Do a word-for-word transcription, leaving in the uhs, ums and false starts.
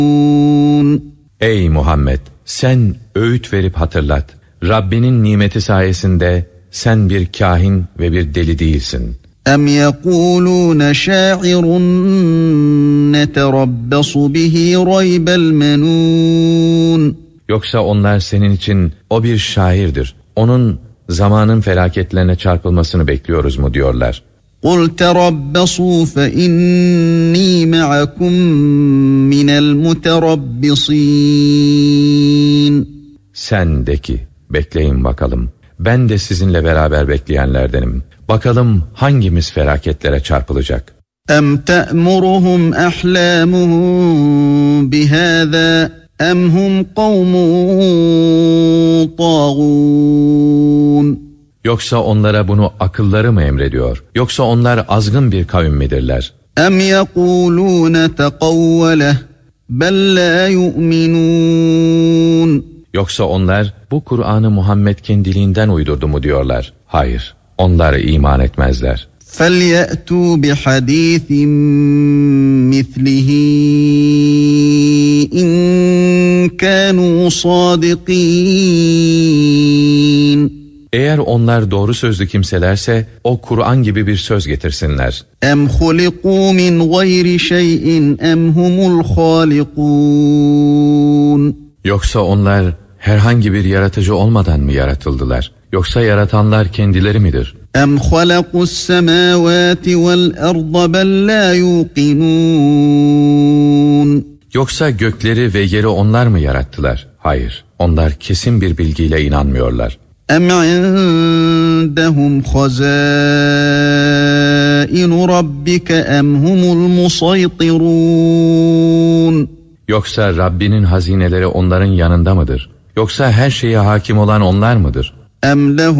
Ey Muhammed! Sen öğüt verip hatırlat. Rabbinin nimeti sayesinde sen bir kahin ve bir deli değilsin. اَمْ يَقُولُونَ شَاعِرٌ نَتَرَبَّصُ بِهِ رَيْبَ الْمَنُونَ Yoksa onlar senin için o bir şairdir, onun zamanın felaketlerine çarpılmasını bekliyoruz mu diyorlar. قُلْ تَرَبَّصُوا فَإِنِّي مَعَكُمْ مِنَ الْمُتَرَبِّصِينَ Sen de ki, bekleyin bakalım, ben de sizinle beraber bekleyenlerdenim. Bakalım hangimiz felaketlere çarpılacak? اَمْ تَأْمُرُهُمْ أَحْلَامُهُمْ بِهَذَا اَمْ هُمْ قَوْمٌ طَاغُونَ Yoksa onlara bunu akılları mı emrediyor? Yoksa onlar azgın bir kavim midirler? اَمْ يَقُولُونَ تَقَوَّلَهُ بَلْ لَا يُؤْمِنُونَ Yoksa onlar bu Kur'an'ı Muhammed kendiliğinden uydurdu mu diyorlar? Hayır, onlar iman etmezler. فَلْيَأْتُوا بِحَدِيثٍ مِثْلِهِ اِنْ كَانُوا صَادِقِينَ Eğer onlar doğru sözlü kimselerse o Kur'an gibi bir söz getirsinler. اَمْ خُلِقُوا مِنْ غَيْرِ شَيْءٍ اَمْ هُمُ الْخَالِقُونَ Yoksa onlar herhangi bir yaratıcı olmadan mı yaratıldılar? Yoksa yaratanlar kendileri midir? اَمْ خَلَقُوا السَّمَاوَاتِ وَالْأَرْضَ بَلْ لَا يُوقِنُونَ Yoksa gökleri ve yeri onlar mı yarattılar? Hayır, onlar kesin bir bilgiyle inanmıyorlar. اَمْ عِنْدَهُمْ خَزَائِنُ رَبِّكَ اَمْ هُمُ الْمُصَيْطِرُونَ Yoksa Rabbinin hazineleri onların yanında mıdır? Yoksa her şeye hakim olan onlar mıdır? اَمْ لَهُ